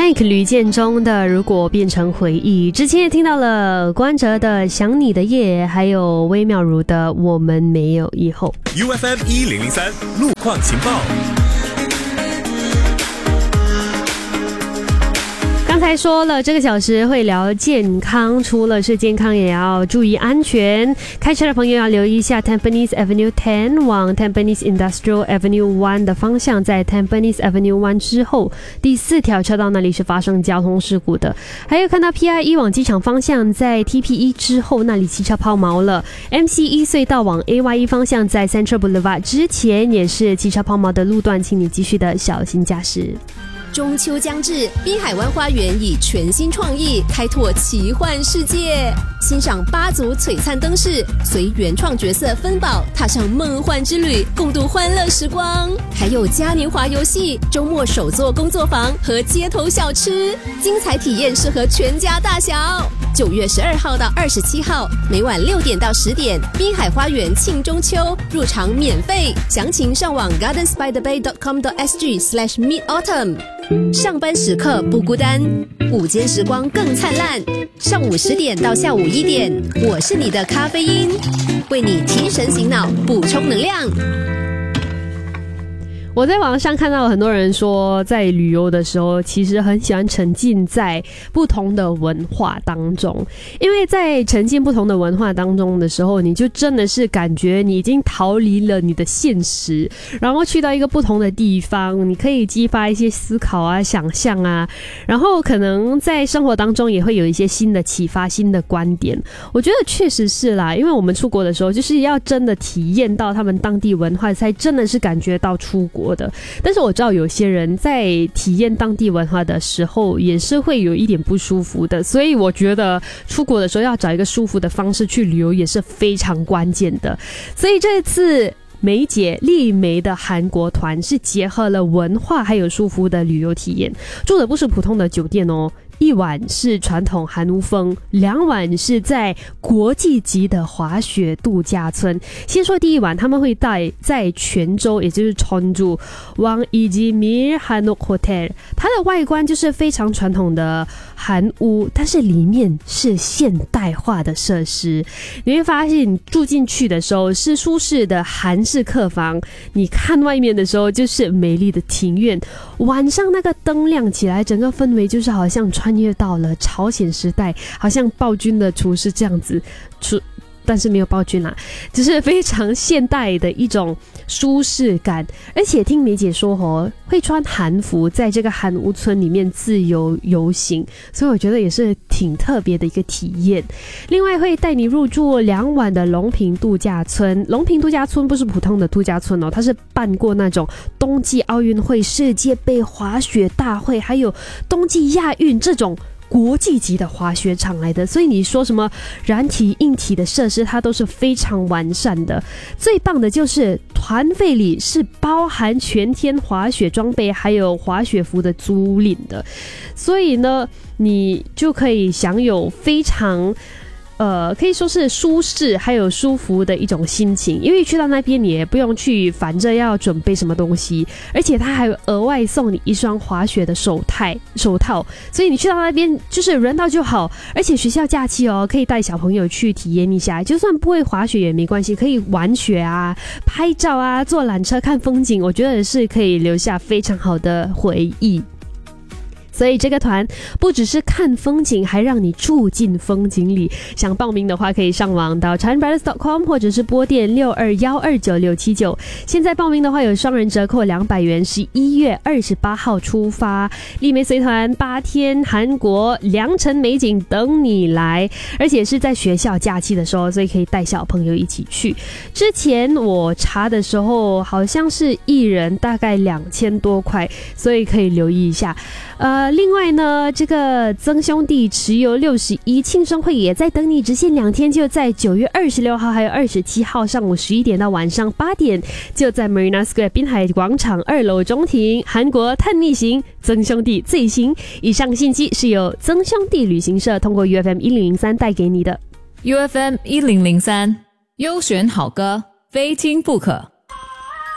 Hank 吕建中的如果变成回忆，之前也听到了关喆的想你的夜，还有微妙如的我们没有以后。 UFM 1003路况情报。 刚才说了，这个小时会聊健康，除了是健康，也要注意安全。开车的朋友要留意一下 Tampines Avenue 10往 Tampines Industrial Avenue 1的方向，在 Tampines Avenue 1之后第4条车道那里是发生交通事故的。还有看到 PI1 往机场方向，在 TP1 之后那里汽车抛锚了。MC1 隧道往 AY1 方向，在 Central Boulevard 之前也是汽车抛锚的路段，请你继续的小心驾驶。 中秋将至，滨海湾花园以全新创意开拓奇幻世界，欣赏8组璀璨灯饰，随原创角色分宝踏上梦幻之旅，共度欢乐时光。还有嘉年华游戏、周末手作工作坊和街头小吃，精彩体验适合全家大小。9月12号到27号，每晚6点到10点，滨海花园庆中秋，入场免费，详情上网 gardensbythebay.com.sg/midautumn。上班时刻不孤单，午间时光更灿烂。上午10点到下午1点，我是你的咖啡因，为你提神醒脑，补充能量。 我在网上看到很多人说，在旅游的时候其实很喜欢沉浸在不同的文化当中，因为在沉浸不同的文化当中的时候，你就真的是感觉你已经逃离了你的现实，然后去到一个不同的地方，你可以激发一些思考啊、想象啊，然后可能在生活当中也会有一些新的启发、新的观点。我觉得确实是啦，因为我们出国的时候就是要真的体验到他们当地文化，才真的是感觉到出国的。但是我知道有些人在体验当地文化的时候也是会有一点不舒服的，所以我觉得出国的时候要找一个舒服的方式去旅游也是非常关键的。所以这次梅姐丽梅的韩国团是结合了文化还有舒服的旅游体验，住的不是普通的酒店哦，1晚是传统韩屋风，2晚是在国际级的滑雪度假村。先说第1晚，他们会在泉州，也就是청주 왕이지밀 한옥 호텔，它的外观就是非常传统的韩屋，但是里面是现代化的设施。你会发现，你住进去的时候是舒适的韩式客房，你看外面的时候就是美丽的庭院。晚上那个灯亮起来，整个氛围就是好像穿越到了朝鲜时代，好像暴君的厨师这样子但是没有暴君啦，就是非常现代的一种舒适感。而且听梅姐说会穿韩服在这个韩屋村里面自由游行，所以我觉得也是挺特别的一个体验。另外会带你入住2晚的龙平度假村。龙平度假村不是普通的度假村哦，它是办过那种冬季奥运会、世界杯滑雪大会，还有冬季亚运这种国际级的滑雪场来的，所以你说什么软体硬体的设施它都是非常完善的。最棒的就是团费里是包含全天滑雪装备还有滑雪服的租赁的，所以呢你就可以享有非常可以说是舒适还有舒服的一种心情，因为去到那边你也不用去烦着要准备什么东西，而且他还额外送你一双滑雪的手套，所以你去到那边就是人到就好。而且学校假期可以带小朋友去体验一下，就算不会滑雪也没关系，可以玩雪啊、拍照啊、坐缆车看风景，我觉得是可以留下非常好的回忆。所以这个团不只是看风景，还让你住进风景里。想报名的话可以上网到 ChinaBrothers.com 或者是拨电62129679。现在报名的话有双人折扣200元，11月28号出发。丽梅随团8天韩国良辰美景等你来，而且是在学校假期的时候，所以可以带小朋友一起去。之前我查的时候好像是1人大概2000多块，所以可以留意一下。另外呢，这个曾兄弟持有61庆生会也在等你，只限2天，就在9月26号还有27号上午11点到晚上8点，就在 Marina Square 滨海广场2楼中庭。韩国探秘行，曾兄弟最新。以上信息是由曾兄弟旅行社通过 UFM 1003带给你的。 UFM 1003优选好歌，非听不可。